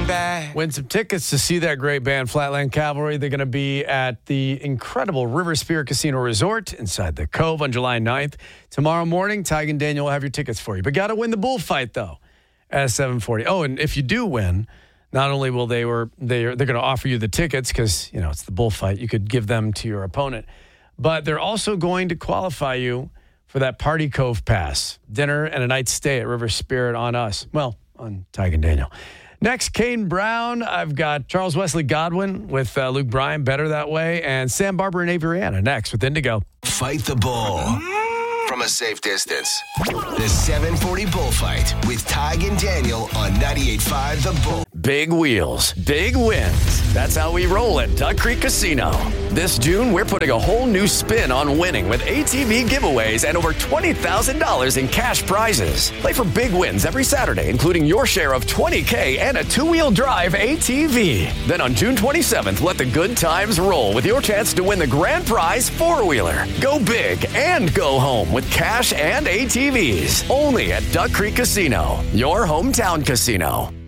back. Win some tickets to see that great band, Flatland Cavalry. They're going to be at the incredible River Spirit Casino Resort inside the Cove on July 9th. Tomorrow morning, Tig and Daniel will have your tickets for you. But got to win the bullfight, though, at 7:40. Oh, and if you do win, not only will they're going to offer you the tickets because, it's the bullfight. You could give them to your opponent. But they're also going to qualify you for that Party Cove pass, dinner and a night stay at River Spirit on us. Well, on Tig and Daniel. Next, Kane Brown. I've got Charles Wesley Godwin with Luke Bryan, Better That Way, and Sam Barber and Avery next with Indigo. Fight the bull from a safe distance. The 740 Bullfight with Tig and Daniel on 98.5 The Bull. Big wheels, big wins. That's how we roll at Duck Creek Casino. This June, we're putting a whole new spin on winning with ATV giveaways and over $20,000 in cash prizes. Play for big wins every Saturday, including your share of $20K and a two-wheel drive ATV. Then on June 27th, let the good times roll with your chance to win the grand prize four-wheeler. Go big and go home with cash and ATVs. Only at Duck Creek Casino, your hometown casino.